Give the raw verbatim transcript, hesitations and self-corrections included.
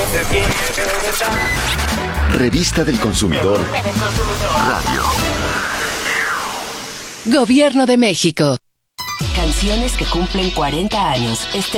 Revista del Consumidor Radio. Gobierno de México. Canciones que cumplen cuarenta años. Este